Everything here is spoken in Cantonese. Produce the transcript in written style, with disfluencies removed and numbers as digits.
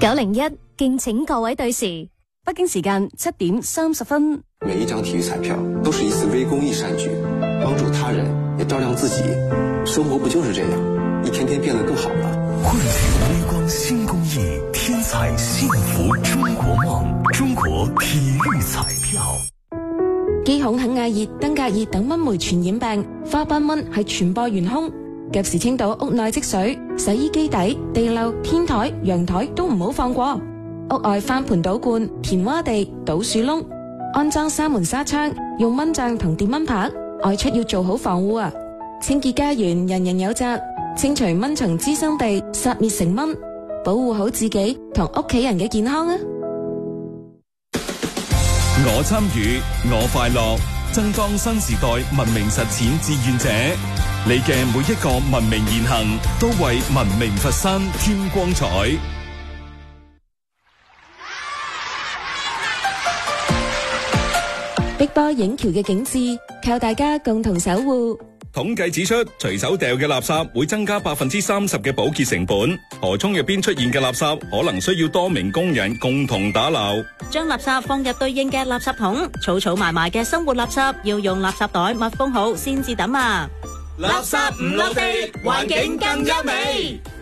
901，敬請各位對時。 北京時間7點30分。 每一張體育彩票都是一次微公益善舉，幫助他人也照亮自己。生活不就是這樣，一天天變得更好了。 匯聚微光新公益，天彩幸福中國夢，中國體育彩票。 肌孔肯亞熱、登革熱等蚊媒傳染病，花斑蚊係傳播元兇。及時清倒屋內積水，洗衣機底、地漏、天台、陽台都唔好放過。屋外翻盆倒罐、填窪地、倒樹窿，安裝紗門紗窗，用蚊帳同電蚊拍。外出要做好防護啊！清潔家園，人人有責。清除蚊蟲滋生地，殺滅成蚊，保護好自己同屋企人嘅健康啊！ 我參與，我快樂，爭當新時代文明實踐志願者。你嘅每一個文明言行，都為文明佛山添光彩。 碧波映橋嘅景致，靠大家共同守護。 統計指出，隨手掉嘅垃圾會增加30%嘅保潔成本。河涌入邊出現嘅垃圾，可能需要多名工人共同打撈。 將垃圾放入對應嘅垃圾桶，儲埋埋嘅生活垃圾要用垃圾袋密封好先至抌啊！ 垃圾唔落地，環境更優美。